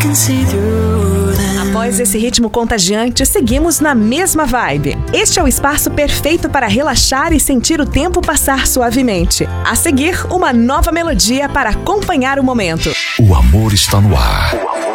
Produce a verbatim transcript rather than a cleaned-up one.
Após esse ritmo contagiante, seguimos na mesma vibe. Este é o espaço perfeito para relaxar e sentir o tempo passar suavemente. A seguir, uma nova melodia para acompanhar o momento. O amor está no ar.